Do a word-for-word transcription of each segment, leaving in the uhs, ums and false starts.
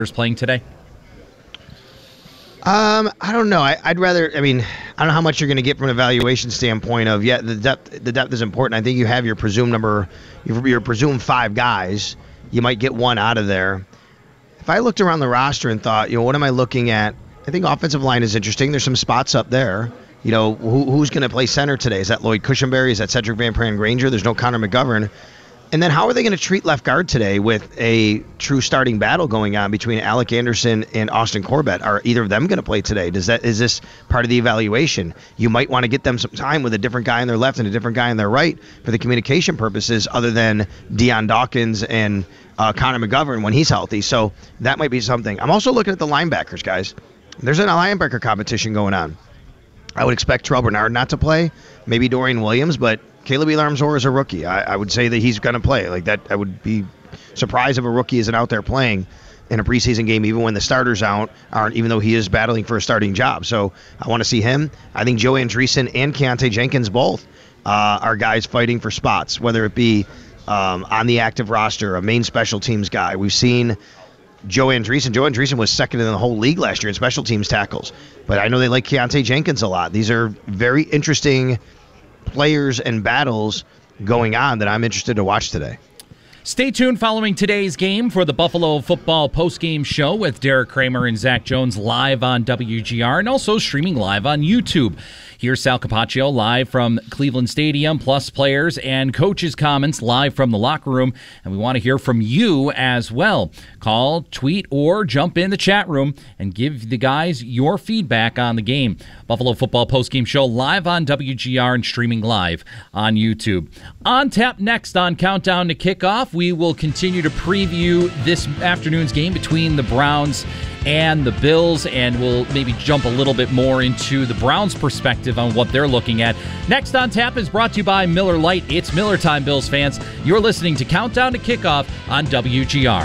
playing today? Um, I don't know. I, I'd rather. I mean, I don't know how much you're going to get from an evaluation standpoint of. Yeah, the depth. The depth is important. I think you have your presumed number, your, your presumed five guys. You might get one out of there. If I looked around the roster and thought, you know, what am I looking at? I think offensive line is interesting. There's some spots up there. You know, who, who's going to play center today? Is that Lloyd Cushenberry? Is that Cedric Van Pran Granger? There's no Connor McGovern. And then how are they going to treat left guard today with a true starting battle going on between Alec Anderson and Austin Corbett? Are either of them going to play today? Does that is this part of the evaluation? You might want to get them some time with a different guy on their left and a different guy on their right for the communication purposes other than Deion Dawkins and uh, Connor McGovern when he's healthy. So that might be something. I'm also looking at the linebackers, guys. There's a linebacker competition going on. I would expect Terrell Bernard not to play, maybe Dorian Williams, but Caleb Elam-Zor is a rookie. I, I would say that he's going to play. Like that, I would be surprised if a rookie isn't out there playing in a preseason game, even when the starters out aren't, even though he is battling for a starting job. So I want to see him. I think Joe Andreessen and Keontae Jenkins both uh, are guys fighting for spots, whether it be um, on the active roster, a main special teams guy. We've seen Joe Andreessen. Joe Andreessen was second in the whole league last year in special teams tackles. But I know they like Keontae Jenkins a lot. These are very interesting players and battles going on that I'm interested to watch today. Stay tuned following today's game for the Buffalo Football postgame show with Derek Kramer and Zach Jones live on W G R and also streaming live on YouTube. Here's Sal Capaccio live from Cleveland Stadium, plus players and coaches' comments live from the locker room. And we want to hear from you as well. Call, tweet, or jump in the chat room and give the guys your feedback on the game. Buffalo Football postgame show live on W G R and streaming live on YouTube. On tap next on Countdown to Kickoff, we will continue to preview this afternoon's game between the Browns and the Bills, and we'll maybe jump a little bit more into the Browns' perspective on what they're looking at. Next on Tap is brought to you by Miller Lite. It's Miller time, Bills fans. You're listening to Countdown to Kickoff on W G R.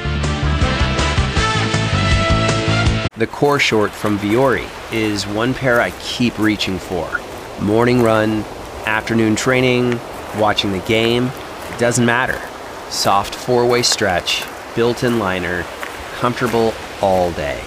The core short from Vuori is one pair I keep reaching for. Morning run, afternoon training, watching the game, it doesn't matter. Soft four-way stretch, built-in liner, comfortable all day.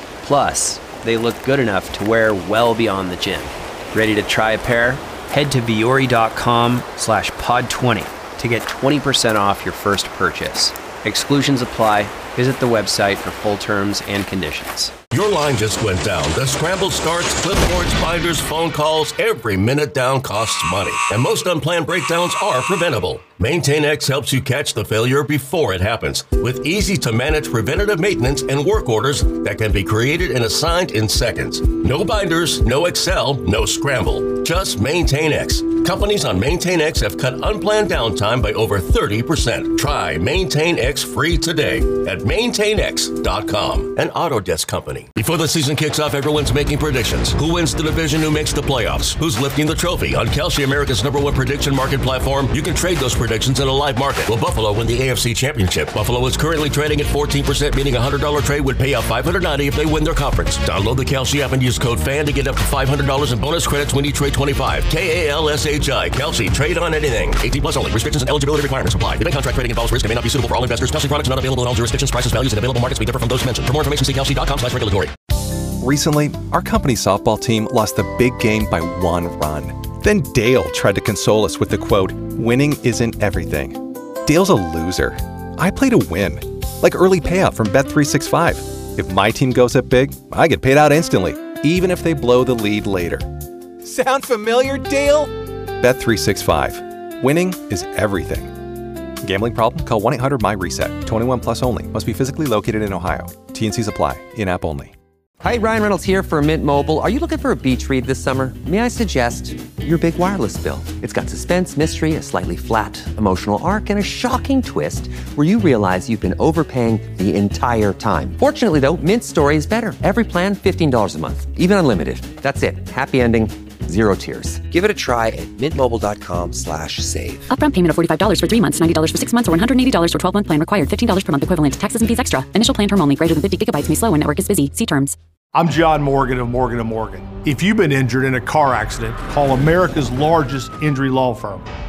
Plus, they look good enough to wear well beyond the gym. Ready to try a pair? Head to Vuori.com slash pod 20 to get twenty percent off your first purchase. Exclusions apply. Visit the website for full terms and conditions. Your line just went down. The scramble starts, clipboards, binders, phone calls. Every minute down costs money. And most unplanned breakdowns are preventable. MaintainX helps you catch the failure before it happens with easy-to-manage preventative maintenance and work orders that can be created and assigned in seconds. No binders, no Excel, no scramble. Just MaintainX. Companies on MaintainX have cut unplanned downtime by over thirty percent. Try MaintainX free today at maintain x dot com, an Autodesk company. Before the season kicks off, everyone's making predictions. Who wins the division? Who makes the playoffs? Who's lifting the trophy? On Kalshi, America's number one prediction market platform, you can trade those predictions in a live market. Will Buffalo win the A F C Championship? Buffalo is currently trading at fourteen percent, meaning a one hundred dollars trade would pay out five hundred ninety dollars if they win their conference. Download the Kalshi app and use code FAN to get up to five hundred dollars in bonus credits when you trade twenty-five. K A L S H I. Kalshi. Trade on anything. eighteen plus only. Restrictions and eligibility requirements apply. Event contract trading involves risk and may not be suitable for all investors. Kalshi products not available in all jurisdictions. Prices, values, and available markets may differ from those mentioned. For more information, see kalshi.com slash regulatory. Recently, our company softball team lost the big game by one run. Then Dale tried to console us with the quote, "Winning isn't everything." Dale's a loser. I play to win. Like early payout from Bet three sixty-five. If my team goes up big, I get paid out instantly, even if they blow the lead later. Sound familiar, Dale? Bet three sixty-five. Winning is everything. Gambling problem? Call one eight hundred M Y reset. twenty-one plus only. Must be physically located in Ohio. T and Cs apply. In-app only. Hi, Ryan Reynolds here for Mint Mobile. Are you looking for a beach read this summer? May I suggest your big wireless bill? It's got suspense, mystery, a slightly flat emotional arc, and a shocking twist where you realize you've been overpaying the entire time. Fortunately, though, Mint's story is better. Every plan, fifteen dollars a month. Even unlimited. That's it. Happy ending. Zero tears. Give it a try at mintmobile.com slash save. Upfront payment of forty-five dollars for three months, ninety dollars for six months, or one hundred eighty dollars for twelve-month plan required. fifteen dollars per month equivalent. Taxes and fees extra. Initial plan term only. Greater than fifty gigabytes may slow when network is busy. See terms. I'm John Morgan of Morgan and Morgan. If you've been injured in a car accident, call America's largest injury law firm.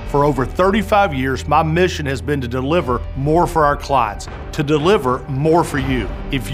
For over thirty-five years, my mission has been to deliver more for our clients, to deliver more for you. If